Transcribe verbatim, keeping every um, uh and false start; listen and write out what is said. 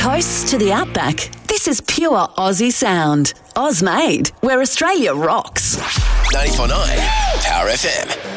Coasts to the outback, this is pure Aussie sound. Oz made, where Australia rocks. ninety-four point nine Power F M.